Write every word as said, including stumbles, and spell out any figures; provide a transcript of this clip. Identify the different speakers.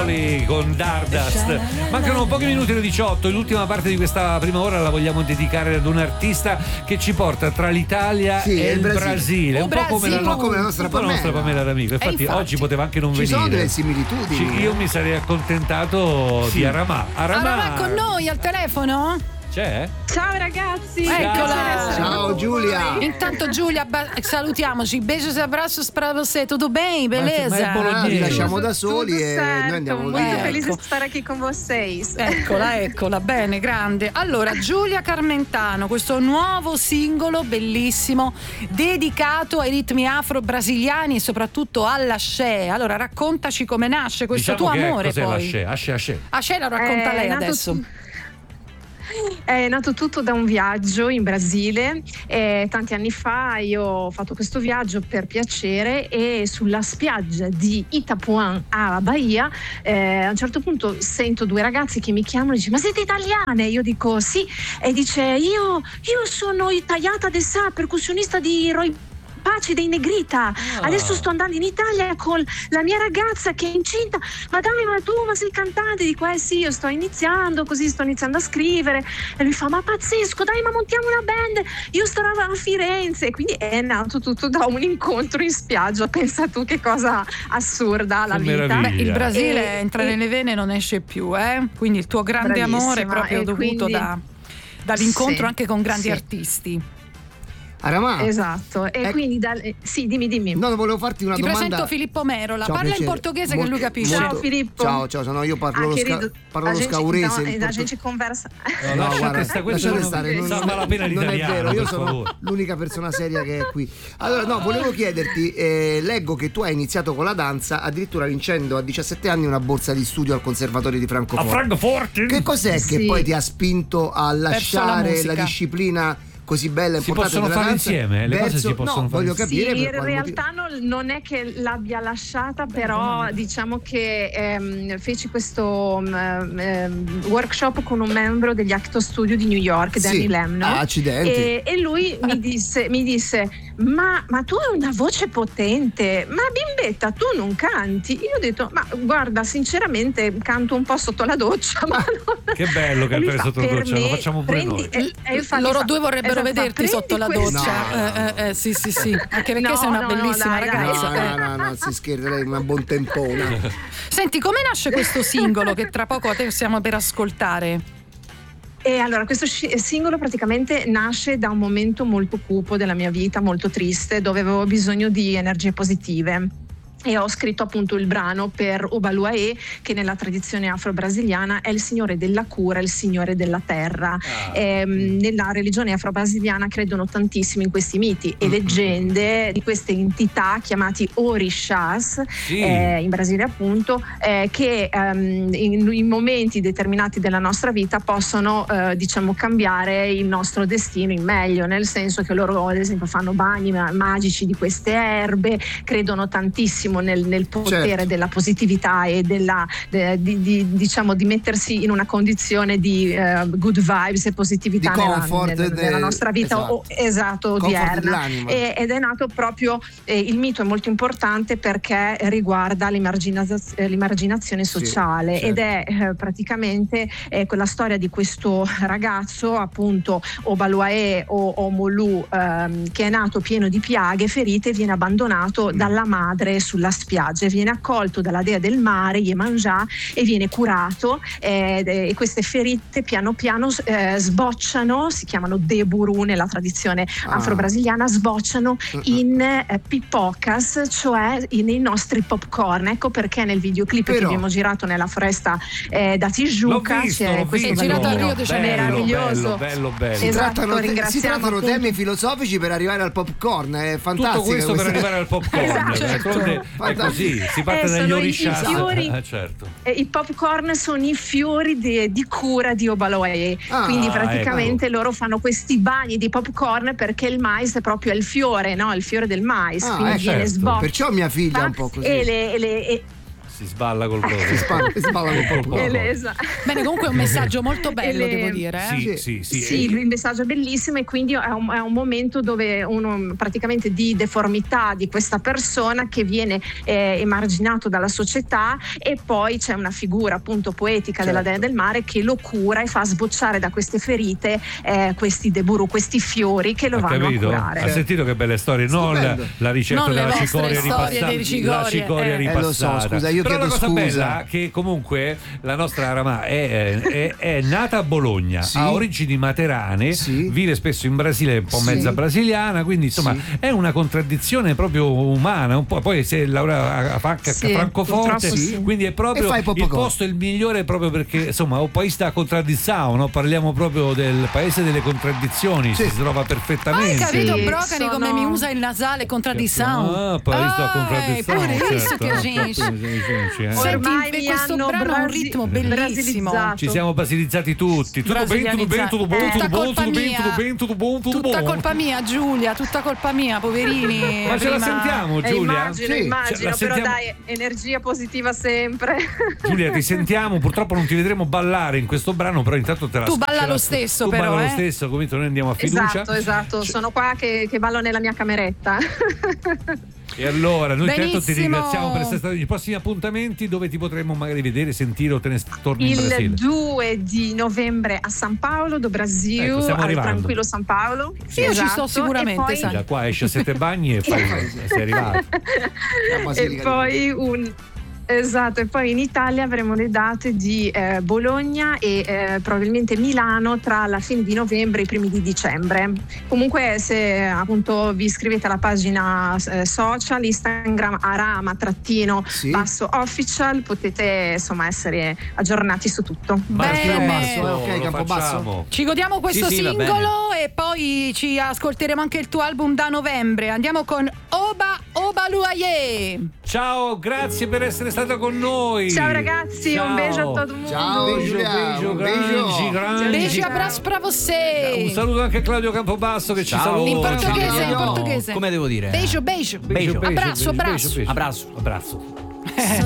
Speaker 1: soli con Dardust. Mancano pochi minuti alle diciotto. L'ultima parte di questa prima ora la vogliamo dedicare ad un artista che ci porta tra l'Italia sì, e il Brasile, Brasile. Un, po' come la, no, come la nostra Pamela, nostra Pamela D'Amico. Infatti, infatti oggi poteva anche non
Speaker 2: ci
Speaker 1: venire.
Speaker 2: Ci sono delle similitudini.
Speaker 1: Ci, io mi sarei accontentato sì. di Aramà. Aramà.
Speaker 3: Aramà con noi al telefono?
Speaker 1: C'è?
Speaker 4: Ciao ragazzi.
Speaker 3: Eccola.
Speaker 2: Ciao Giulia.
Speaker 3: Intanto Giulia, ba- salutiamoci. Beijos e abbraccios per você. Tutto bene? Bellezza.
Speaker 2: Ma vi lasciamo da soli
Speaker 4: Tutto
Speaker 2: e
Speaker 4: certo.
Speaker 2: noi andiamo
Speaker 4: Molto
Speaker 2: via.
Speaker 4: felice
Speaker 3: Ecco.
Speaker 4: di stare qui con voi.
Speaker 3: Eccola, eccola, bene, grande. Allora, Giulia Carmentano, questo nuovo singolo bellissimo dedicato ai ritmi afro-brasiliani e soprattutto alla Shea. Allora, raccontaci come nasce questo
Speaker 1: diciamo
Speaker 3: tuo
Speaker 1: che
Speaker 3: amore
Speaker 1: cos'è
Speaker 3: poi.
Speaker 1: la Shea? Asce, asce.
Speaker 3: Asce lo racconta
Speaker 4: Eh,
Speaker 3: lei
Speaker 4: nato
Speaker 3: adesso.
Speaker 4: Su- È nato tutto da un viaggio in Brasile. Eh, tanti anni fa io ho fatto questo viaggio per piacere e sulla spiaggia di Itapuã a Bahia eh, a un certo punto sento due ragazzi che mi chiamano e dicono: ma siete italiane? Io dico sì, e dice io, io sono Itayata De Sá, percussionista di Roy Paci dei Negrita.
Speaker 1: Ah.
Speaker 4: Adesso sto andando in Italia con la mia ragazza che è incinta. Ma dai, ma tu ma sei cantante? Dico eh sì, io sto iniziando, così sto iniziando a scrivere. E lui fa: ma pazzesco, dai, ma montiamo una band, io starò a Firenze. E quindi è nato tutto da un incontro in spiaggia. Pensa tu che cosa assurda la
Speaker 1: Che
Speaker 4: vita.
Speaker 1: meraviglia.
Speaker 3: Beh, il Brasile
Speaker 4: E-
Speaker 3: entra
Speaker 4: e-
Speaker 3: nelle vene e non esce più, eh? Quindi il tuo grande
Speaker 4: Bravissima,
Speaker 3: amore è proprio
Speaker 4: e
Speaker 3: dovuto
Speaker 4: quindi-
Speaker 3: da, dall'incontro
Speaker 4: Sì,
Speaker 3: anche con grandi
Speaker 4: sì.
Speaker 3: artisti.
Speaker 2: Aramà.
Speaker 4: Esatto. E
Speaker 2: Eh.
Speaker 4: quindi da, eh, sì, dimmi, dimmi.
Speaker 2: No, volevo farti una
Speaker 3: Ti
Speaker 2: domanda.
Speaker 3: presento Filippo Merola,
Speaker 2: Ciao,
Speaker 3: parla
Speaker 2: piacere.
Speaker 3: in portoghese
Speaker 2: Molto-
Speaker 3: che lui capisce.
Speaker 4: Ciao, Filippo.
Speaker 2: Ciao, ciao, sono io parlo
Speaker 4: Ah,
Speaker 2: lo, sca-
Speaker 4: querido,
Speaker 2: parlo
Speaker 4: a
Speaker 2: lo
Speaker 4: gente-
Speaker 2: scaurese.
Speaker 4: no,
Speaker 2: in
Speaker 4: e la
Speaker 2: porto-
Speaker 4: gente conversa.
Speaker 1: No,
Speaker 2: No,
Speaker 1: lasciate
Speaker 2: guarda,
Speaker 1: sta, questo
Speaker 2: lasciate
Speaker 1: non-
Speaker 2: stare, non,
Speaker 1: sa malapena
Speaker 2: non è
Speaker 1: l'italiano,
Speaker 2: vero, io
Speaker 1: per
Speaker 2: sono
Speaker 1: favore.
Speaker 2: l'unica persona seria che è qui. Allora, no, volevo chiederti, eh, leggo che tu hai iniziato con la danza addirittura vincendo a diciassette anni una borsa di studio al Conservatorio di
Speaker 1: A
Speaker 2: Francoforte.
Speaker 1: Francoforte?
Speaker 2: Che cos'è
Speaker 4: Sì.
Speaker 2: che poi ti ha spinto a lasciare la,
Speaker 3: musica.
Speaker 2: disciplina così bella e
Speaker 1: Si
Speaker 2: importante
Speaker 1: possono
Speaker 2: della
Speaker 1: fare
Speaker 2: danza
Speaker 1: insieme? Le cose
Speaker 2: verso-
Speaker 1: si possono
Speaker 2: no,
Speaker 1: fare
Speaker 2: voglio
Speaker 1: insieme.
Speaker 2: capire
Speaker 4: Sì,
Speaker 2: per
Speaker 4: in
Speaker 2: quale
Speaker 4: realtà non, non è che l'abbia lasciata, però diciamo che ehm, feci questo ehm, ehm, workshop con un membro degli Actor Studio di New York,
Speaker 2: Sì.
Speaker 4: Danny Lemno.
Speaker 2: Ah, accidenti.
Speaker 4: E, e lui mi disse, mi disse ma, ma tu hai una voce potente, ma bimbetta tu non canti? Io ho detto ma guarda, sinceramente canto un po' sotto la doccia, ma non...
Speaker 1: Che bello
Speaker 4: E lui
Speaker 1: cantare
Speaker 4: fa,
Speaker 1: sotto la
Speaker 4: "Per
Speaker 1: doccia, lo
Speaker 4: me
Speaker 1: facciamo pure
Speaker 4: prendi-"
Speaker 1: noi.
Speaker 4: e- e infatti
Speaker 3: Loro
Speaker 4: fa-
Speaker 3: due vorrebbero
Speaker 4: esatto, fa,
Speaker 3: vederti
Speaker 4: "Prendi
Speaker 3: sotto la
Speaker 4: questo-"
Speaker 3: doccia.
Speaker 2: No.
Speaker 3: Eh, eh, eh, sì, sì, sì. Anche perché
Speaker 4: No,
Speaker 3: sei una
Speaker 4: no, no,
Speaker 3: bellissima
Speaker 4: dai, dai.
Speaker 3: ragazza.
Speaker 2: No,
Speaker 3: eh.
Speaker 2: no, no, no, si scherza, lei è una buon tempona.
Speaker 3: Senti, come nasce questo singolo che tra poco te stiamo per ascoltare?
Speaker 4: E allora questo sci- singolo praticamente nasce da un momento molto cupo della mia vita, molto triste, dove avevo bisogno di energie positive. E ho scritto appunto il brano per Obaluaê, che nella tradizione afro-brasiliana è il signore della cura, il signore della terra.
Speaker 1: Ah.
Speaker 4: Ehm, nella religione afro-brasiliana credono tantissimo in questi miti e leggende di queste entità chiamati orishas,
Speaker 1: Sì.
Speaker 4: eh, in Brasile appunto, eh, che ehm, in, in momenti determinati della nostra vita possono eh, diciamo cambiare il nostro destino in meglio, nel senso che loro ad esempio fanno bagni ma- magici di queste erbe, credono tantissimo nel, nel potere
Speaker 2: Certo.
Speaker 4: della positività e della de- di, di- diciamo di mettersi in una condizione di eh, good vibes e positività
Speaker 2: Di
Speaker 4: nella,
Speaker 2: comfort
Speaker 4: nel-
Speaker 2: de-
Speaker 4: nella nostra vita
Speaker 2: esatto.
Speaker 4: o- esatto,
Speaker 2: Comfort
Speaker 4: odierna.
Speaker 2: dell'anima.
Speaker 4: E- ed è nato proprio eh, il mito è molto importante perché riguarda l'emarginaz- eh, l'emarginazione
Speaker 2: Sì,
Speaker 4: sociale,
Speaker 2: certo.
Speaker 4: ed è eh, praticamente eh, quella storia di questo ragazzo appunto Obaluaê o Omolu, ehm, che è nato pieno di piaghe, ferite, viene abbandonato
Speaker 2: Mm.
Speaker 4: dalla madre sulla spiaggia, viene accolto dalla dea del mare Iemanjá e viene curato, eh, e queste ferite piano piano eh, sbocciano, si chiamano deburu nella tradizione
Speaker 2: Ah.
Speaker 4: afro-brasiliana, sbocciano
Speaker 2: Mm-mm.
Speaker 4: in eh, pipocas, cioè in- nei nostri popcorn. Ecco perché nel videoclip
Speaker 2: Però-
Speaker 4: che abbiamo girato nella foresta eh, da Tijuca
Speaker 1: L'ho visto,
Speaker 4: c'è
Speaker 1: l'ho
Speaker 4: questo
Speaker 1: visto.
Speaker 3: girato a
Speaker 4: bambino
Speaker 3: Rio de Janeiro.
Speaker 4: meraviglioso.
Speaker 1: Bello, bello, bello.
Speaker 2: Si
Speaker 4: Esatto,
Speaker 2: trattano, te- si
Speaker 4: ringraziamo
Speaker 2: trattano
Speaker 4: appunto-
Speaker 2: temi filosofici per arrivare al popcorn, è fantastico.
Speaker 1: Tutto questo per arrivare al popcorn.
Speaker 4: Esatto.
Speaker 1: D'altronde è
Speaker 2: Fantastico.
Speaker 1: così, si parte
Speaker 4: Eh,
Speaker 1: dagli
Speaker 4: sono i- i
Speaker 1: orishas.
Speaker 4: fiori-
Speaker 1: Eh, certo.
Speaker 4: Eh, I popcorn sono i fiori di, di cura di Obaluaê,
Speaker 2: Ah,
Speaker 4: quindi
Speaker 1: ecco.
Speaker 4: praticamente loro fanno questi bagni di popcorn perché il mais è proprio il fiore, no? Il fiore del mais,
Speaker 2: Ah,
Speaker 4: quindi
Speaker 2: eh,
Speaker 4: viene
Speaker 1: certo.
Speaker 4: sbocciato.
Speaker 2: Perciò mia figlia è un po' così.
Speaker 4: E le, e le- e-
Speaker 1: Si sballa col coso.
Speaker 2: Si sballa, si sballa col coso.
Speaker 3: Bene, comunque è un messaggio molto bello,
Speaker 4: le...
Speaker 3: devo dire. Eh?
Speaker 1: Sì, sì, sì.
Speaker 4: Sì, il messaggio è bellissimo e quindi è un, è un momento dove uno praticamente di deformità di questa persona che viene eh, emarginato dalla società, e poi c'è una figura appunto poetica, certo, della Dea del Mare che lo cura e fa sbocciare da queste ferite eh, questi deburu, questi fiori che lo
Speaker 1: ha
Speaker 4: vanno
Speaker 1: capito?
Speaker 4: a curare.
Speaker 1: Ha sentito che belle storie, non la, la ricetta
Speaker 3: non
Speaker 1: della cicoria
Speaker 3: ripassata,
Speaker 1: la cicoria
Speaker 3: eh.
Speaker 1: ripassata.
Speaker 2: Eh, lo so, scusa, io
Speaker 1: Però
Speaker 2: chiedo
Speaker 1: la cosa
Speaker 2: scusa.
Speaker 1: bella che comunque la nostra Rama è, è, è nata a Bologna,
Speaker 2: sì,
Speaker 1: ha origini materane, sì, vive spesso in Brasile, un po' sì, mezza brasiliana, quindi insomma sì, è una contraddizione proprio umana, un po'. Poi si è laureata a Francoforte, sì, quindi è proprio il posto il migliore, proprio perché insomma un paese da contraddizione, no? Parliamo proprio del paese delle contraddizioni, sì, si trova perfettamente.
Speaker 3: Hai capito,
Speaker 4: sì,
Speaker 3: Brocani,
Speaker 4: sono...
Speaker 3: come mi usa il nasale contraddizione?
Speaker 1: Ah, paese da contraddizione.
Speaker 3: Pure
Speaker 1: certo,
Speaker 3: che gente.
Speaker 1: Senti,
Speaker 4: ormai
Speaker 3: questo brano ha un ritmo bellissimo.
Speaker 1: Ci siamo basilizzati tutti. Tutto bene, tutto bene, tutto buono, tutto buono, tutto bene, tutto bene, tutto buono, tutto buono.
Speaker 3: Tutta colpa mia, Giulia, tutta colpa mia, poverini.
Speaker 1: Ma ce la sentiamo, Giulia?
Speaker 4: Eh, immagino,
Speaker 1: sì,
Speaker 4: immagino, però dai, energia positiva sempre.
Speaker 1: Giulia, ti sentiamo, purtroppo non ti vedremo ballare in questo brano, però intanto te la
Speaker 3: Tu balla lo stesso,
Speaker 1: tu
Speaker 3: però,
Speaker 1: balla
Speaker 3: eh?
Speaker 1: lo stesso, come noi andiamo a fiducia.
Speaker 4: Esatto, esatto, sono qua che, che ballo nella mia cameretta.
Speaker 1: E allora noi
Speaker 3: Benissimo,
Speaker 1: intanto ti ringraziamo per essere stato nei prossimi appuntamenti, dove ti potremo magari vedere, sentire o te ne torni in Brasile.
Speaker 4: Il due di novembre a San Paolo do Brasil,
Speaker 1: ecco,
Speaker 4: al
Speaker 1: arrivando.
Speaker 4: Tranquillo San Paolo.
Speaker 3: Io esatto, ci sto sicuramente,
Speaker 4: poi...
Speaker 3: sai.
Speaker 1: Da qua esci a sette bagni e fai, sei arrivato.
Speaker 4: E poi un Esatto, e poi in Italia avremo le date di eh, Bologna e eh, probabilmente Milano tra la fine di novembre e i primi di dicembre. Comunque se appunto vi iscrivete alla pagina eh, social Instagram arama trattino sì, basso official, potete insomma essere aggiornati su tutto.
Speaker 3: Bene,
Speaker 2: basso, ok, Campobasso.
Speaker 3: Ci godiamo questo sì, sì, singolo e poi ci ascolteremo anche il tuo album da novembre. Andiamo con Oba Oba Luaye.
Speaker 1: Ciao, grazie per essere stata con noi.
Speaker 4: Ciao ragazzi,
Speaker 1: ciao,
Speaker 4: un beso a tutto il mondo.
Speaker 2: Ciao,
Speaker 1: beijo, beijo, grandi, grandi.
Speaker 3: Beijo, abbraccio pra você.
Speaker 1: Un saluto anche a Claudio Campobasso che
Speaker 5: ciao,
Speaker 1: ci saluta.
Speaker 3: In portoghese,
Speaker 5: ciao.
Speaker 3: in portoghese.
Speaker 5: Come devo dire?
Speaker 3: Beijo, beijo.
Speaker 1: Beijo, beijo,
Speaker 3: abbraccio,
Speaker 1: beijo,
Speaker 3: abbraccio.
Speaker 1: beijo, beijo.
Speaker 5: Abbraccio.
Speaker 1: Abbraccio.